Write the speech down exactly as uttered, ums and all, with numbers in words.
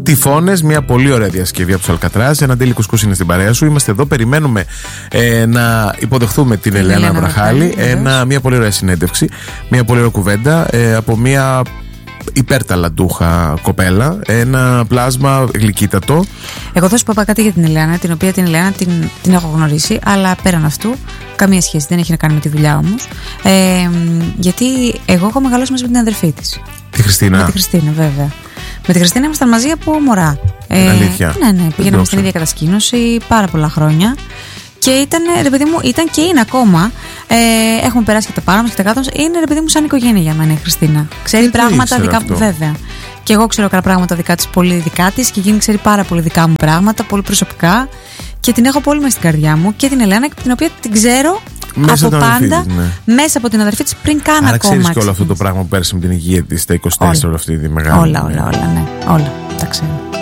Τυφώνες, μια πολύ ωραία διασκευή από τους Αλκατράζ. Ένα Ντέλη Κουσκούς είναι στην παρέα σου. Είμαστε εδώ, περιμένουμε ε, να υποδεχθούμε την Ελένα Βραχάλη. Ένα, μια πολύ ωραία συνέντευξη, μια πολύ ωραία κουβέντα ε, από μια υπερταλαντούχα κοπέλα. Ένα πλάσμα γλυκύτατο. Εγώ θα σου πω κάτι για την Ελένα, την οποία την Ελένα την, την έχω γνωρίσει, αλλά πέραν αυτού καμία σχέση, δεν έχει να κάνει με τη δουλειά όμως. Ε, γιατί εγώ έχω μεγαλώσει μαζί με την αδερφή της. Τη Χριστίνα. Με τη Χριστίνα, βέβαια. Με τη Χριστίνα ήμασταν μαζί από μωρά. Ε, αλήθεια. Ναι, ναι, πήγαμε στην ίδια κατασκήνωση πάρα πολλά χρόνια. Και ήταν, ρε παιδί μου, ήταν και είναι ακόμα. Ε, έχουμε περάσει και τα πάνω μας και τα κάτω μας. Είναι, ρε παιδί μου, σαν οικογένεια για μένα η Χριστίνα. Ξέρει και πράγματα δικά μου, βέβαια. Και εγώ ξέρω κάποια πράγματα δικά της, πολύ δικά της. Και εκείνη ξέρει πάρα πολύ δικά μου πράγματα, πολύ προσωπικά. Και την έχω πολύ μέσα στην καρδιά μου. Και την Ελένα, την οποία την ξέρω μέσα από πάντα, της, ναι. μέσα από την αδερφή της πριν καν άρα ακόμα. Ξέρεις και όλο αυτό το πράγμα που πέρασε με την υγεία της, τα είκοσι τέσσερα, όλη αυτή τη μεγάλη. Όλα, όλα, όλα, ναι. Όλα. Τα ξέρω.